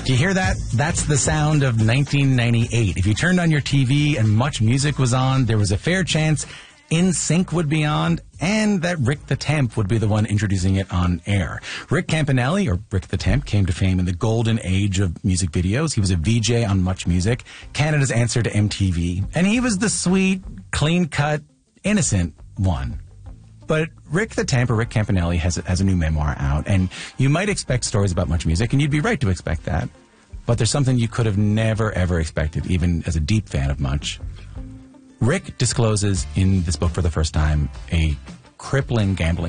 Do you hear that? That's the sound of 1998. If you turned on your TV and Much Music was on, there was a fair chance NSYNC would be on, and that Rick the Temp would be the one introducing it on air. Rick Campanelli, or Rick the Temp, came to fame in the golden age of music videos. He was a VJ on Much Music, Canada's answer to MTV, and he was the sweet, clean-cut, innocent one. But Rick the Temp, or Rick Campanelli, has a new memoir out, and you might expect stories about Much Music, and you'd be right to expect that. But there's something you could have never, ever expected, even as a deep fan of Much. Rick discloses in this book for the first time a crippling gambling